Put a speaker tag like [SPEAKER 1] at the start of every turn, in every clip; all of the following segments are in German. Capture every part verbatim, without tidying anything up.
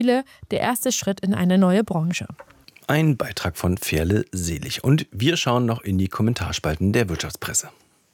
[SPEAKER 1] viele der erste Schritt in eine neue Branche.
[SPEAKER 2] Ein Beitrag von Ferle Selig. Und wir schauen noch in die Kommentarspalten der Wirtschaftspresse.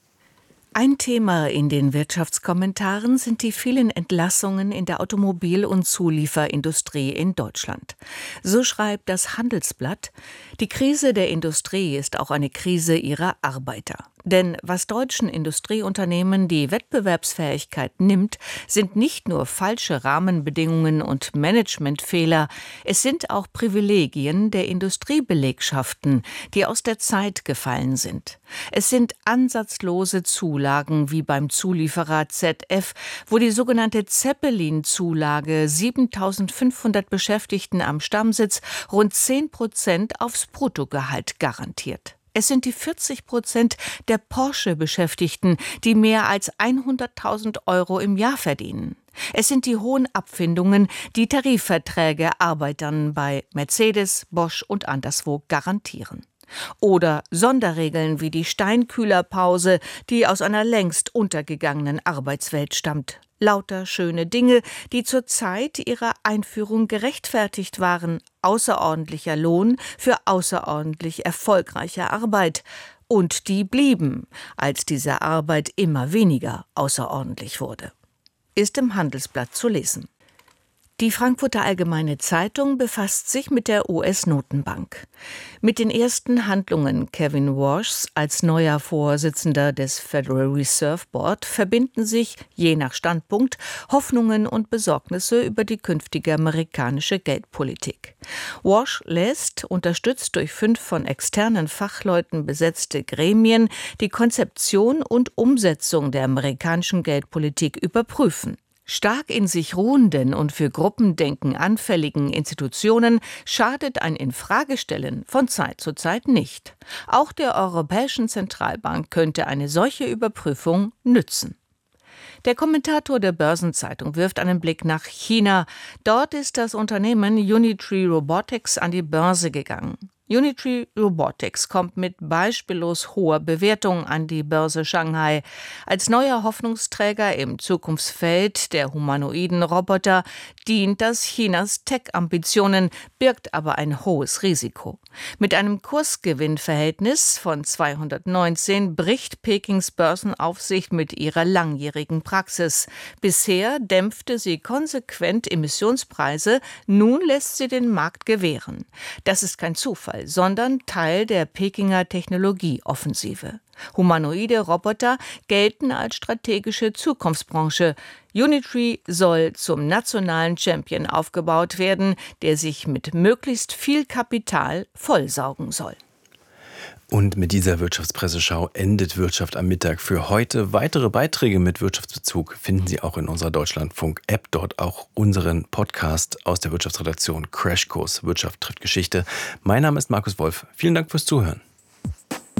[SPEAKER 3] Ein Thema in den Wirtschaftskommentaren sind die vielen Entlassungen in der Automobil- und Zulieferindustrie in Deutschland. So schreibt das Handelsblatt: Die Krise der Industrie ist auch eine Krise ihrer Arbeiter. Denn was deutschen Industrieunternehmen die Wettbewerbsfähigkeit nimmt, sind nicht nur falsche Rahmenbedingungen und Managementfehler, es sind auch Privilegien der Industriebelegschaften, die aus der Zeit gefallen sind. Es sind ansatzlose Zulagen wie beim Zulieferer Z F, wo die sogenannte Zeppelin-Zulage siebentausendfünfhundert Beschäftigten am Stammsitz rund zehn Prozent aufs Bruttogehalt garantiert. Es sind die vierzig Prozent der Porsche-Beschäftigten, die mehr als hunderttausend Euro im Jahr verdienen. Es sind die hohen Abfindungen, die Tarifverträge Arbeitern bei Mercedes, Bosch und anderswo garantieren. Oder Sonderregeln wie die Steinkühlerpause, die aus einer längst untergegangenen Arbeitswelt stammt. Lauter schöne Dinge, die zur Zeit ihrer Einführung gerechtfertigt waren. Außerordentlicher Lohn für außerordentlich erfolgreiche Arbeit. Und die blieben, als diese Arbeit immer weniger außerordentlich wurde. Ist im Handelsblatt zu lesen. Die Frankfurter Allgemeine Zeitung befasst sich mit der U S-Notenbank. Mit den ersten Handlungen Kevin Warshs als neuer Vorsitzender des Federal Reserve Board verbinden sich, je nach Standpunkt, Hoffnungen und Besorgnisse über die künftige amerikanische Geldpolitik. Warsh lässt, unterstützt durch fünf von externen Fachleuten besetzte Gremien, die Konzeption und Umsetzung der amerikanischen Geldpolitik überprüfen. Stark in sich ruhenden und für Gruppendenken anfälligen Institutionen schadet ein Infragestellen von Zeit zu Zeit nicht. Auch der Europäischen Zentralbank könnte eine solche Überprüfung nützen. Der Kommentator der Börsenzeitung wirft einen Blick nach China. Dort ist das Unternehmen Unitree Robotics an die Börse gegangen. Unitree Robotics kommt mit beispiellos hoher Bewertung an die Börse Shanghai. Als neuer Hoffnungsträger im Zukunftsfeld der humanoiden Roboter dient das Chinas Tech-Ambitionen, birgt aber ein hohes Risiko. Mit einem Kursgewinnverhältnis von zweihundertneunzehn bricht Pekings Börsenaufsicht mit ihrer langjährigen Praxis. Bisher dämpfte sie konsequent Emissionspreise, nun lässt sie den Markt gewähren. Das ist kein Zufall, sondern Teil der Pekinger Technologieoffensive. Humanoide Roboter gelten als strategische Zukunftsbranche. Unitree soll zum nationalen Champion aufgebaut werden, der sich mit möglichst viel Kapital vollsaugen soll.
[SPEAKER 2] Und mit dieser Wirtschaftspresseschau endet Wirtschaft am Mittag für heute. Weitere Beiträge mit Wirtschaftsbezug finden Sie auch in unserer Deutschlandfunk-App. Dort auch unseren Podcast aus der Wirtschaftsredaktion Crashkurs Wirtschaft trifft Geschichte. Mein Name ist Markus Wolf. Vielen Dank fürs Zuhören.